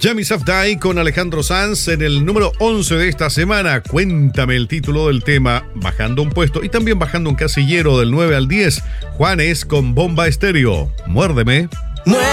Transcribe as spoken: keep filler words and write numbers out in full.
Jamie Safdie con Alejandro Sanz en el número once de esta semana. Cuéntame el título del tema, bajando un puesto y también bajando un casillero del nueve al diez. Juanes con Bomba Estéreo. Muérdeme.